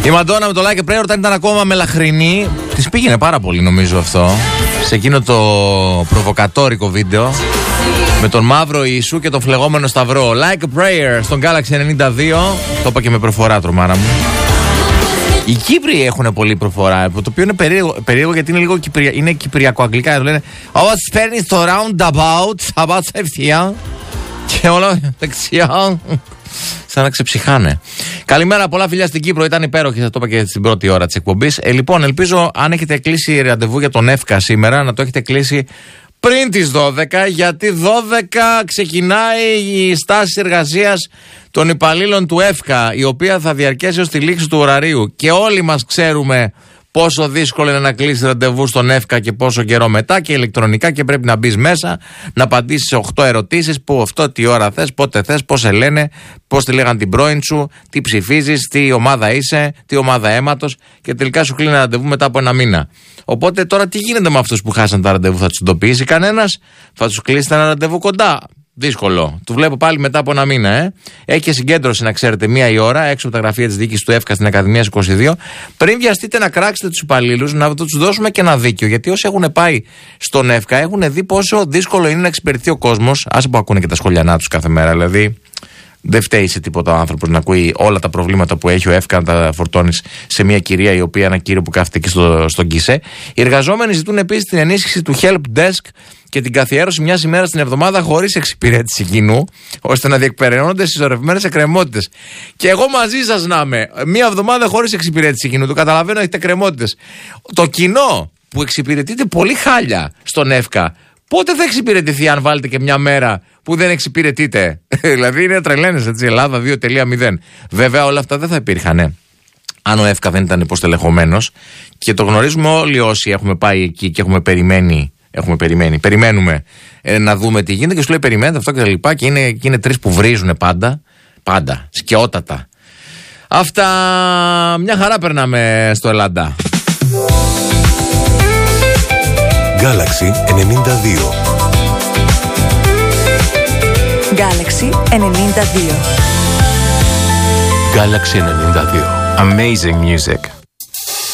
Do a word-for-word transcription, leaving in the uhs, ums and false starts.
Η Μαντόνα με το Like a Prayer όταν ήταν ακόμα μελαχρινή, της πήγαινε πάρα πολύ νομίζω αυτό. Σε εκείνο το προβοκατόρικο βίντεο με τον μαύρο Ιησού και τον φλεγόμενο σταυρό. Like a Prayer στον Galaxy ενενήντα δύο. Το είπα και με προφορά, τρομάρα μου. Οι Κύπροι έχουν πολύ προφορά, το οποίο είναι περίεργο, περίεργο γιατί είναι λίγο κυπρια, είναι κυπριακο-αγγλικά. Το λένε «Ω, παίρνεις το roundabout, θα πας ευθεία και όλα δεξιά». Σαν να ξεψυχάνε. Καλημέρα, πολλά φιλιά στην Κύπρο. Ήταν υπέροχη, θα το είπα και στην πρώτη ώρα της εκπομπής. Ε, λοιπόν, ελπίζω αν έχετε κλείσει ραντεβού για τον ΕΦΚΑ σήμερα να το έχετε κλείσει πριν τις δώδεκα, γιατί δώδεκα ξεκινάει η στάση εργασίας των υπαλλήλων του ΕΦΚΑ, η οποία θα διαρκέσει ως τη λήξη του ωραρίου. Και όλοι μας ξέρουμε πόσο δύσκολο είναι να κλείσει ραντεβού στον ΕΦΚΑ και πόσο καιρό μετά και ηλεκτρονικά, και πρέπει να μπεις μέσα, να απαντήσεις σε οκτώ ερωτήσεις που αυτό τι ώρα θες, πότε θες, πώς σε λένε, πώς τη λέγαν την πρώην σου, τι ψηφίζεις, τι ομάδα είσαι, τι ομάδα αίματος, και τελικά σου κλείνει ραντεβού μετά από ένα μήνα. Οπότε τώρα τι γίνεται με αυτούς που χάσαν τα ραντεβού, θα τους ειδοποιήσει κανένας, θα τους κλείσει ένα ραντεβού κοντά? Δύσκολο. Του βλέπω πάλι μετά από ένα μήνα, ε. Έχει και συγκέντρωση, να ξέρετε, μία η ώρα έξω από τα γραφεία της διοίκησης του ΕΦΚΑ στην Ακαδημίας είκοσι δύο. Πριν βιαστείτε να κράξετε τους υπαλλήλους, να τους δώσουμε και ένα δίκιο. Γιατί όσοι έχουν πάει στον ΕΦΚΑ έχουν δει πόσο δύσκολο είναι να εξυπηρετεί ο κόσμος. Άσε που ακούνε και τα σχολιανά τους κάθε μέρα. Δηλαδή, δεν φταίει σε τίποτα ο άνθρωπος να ακούει όλα τα προβλήματα που έχει ο ΕΦΚΑ, να τα φορτώνει σε μια κυρία η οποία, ένα κύριο που κάθεται εκεί στο, στον γκισέ. Οι εργαζόμενοι ζητούν επίσης την ενίσχυση του help desk και την καθιέρωση μιας ημέρας την εβδομάδα χωρίς εξυπηρέτηση κοινού, ώστε να διεκπεραιώνονται συσσωρευμένες εκκρεμότητες. Και εγώ μαζί σας να είμαι. Μια εβδομάδα χωρίς εξυπηρέτηση κοινού. Το καταλαβαίνω, έχετε εκκρεμότητες. Το κοινό που εξυπηρετείται πολύ χάλια στον ΕΦΚΑ, πότε θα εξυπηρετηθεί αν βάλετε και μια μέρα που δεν εξυπηρετείτε? Δηλαδή είναι τρελαίνες, έτσι. Ελλάδα δύο κόμμα μηδέν. Βέβαια όλα αυτά δεν θα υπήρχαν αν ο ΕΦΚΑ δεν ήταν υποστελεχωμένος, και το γνωρίζουμε όλοι όσοι έχουμε πάει εκεί και έχουμε περιμένει. Έχουμε περιμένει. Περιμένουμε ε, να δούμε τι γίνεται, και σου λέει περιμένετε αυτό και τα λοιπά, και είναι, και είναι τρεις που βρίζουν πάντα. Πάντα. Σκαιότατα. Αυτά. Μια χαρά περνάμε στο Ελλάδα. Galaxy ενενήντα δύο. Galaxy ενενήντα δύο. Galaxy ενενήντα δύο. Amazing music.